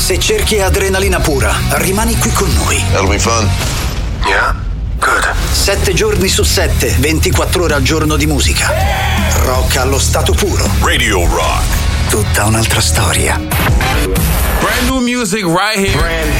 Se cerchi adrenalina pura, rimani qui con noi. That'll be fun. Yeah, good. 7 giorni su 7, 24 ore al giorno di musica. Rock allo stato puro. Radio Rock. Tutta un'altra storia. Brand new music right here.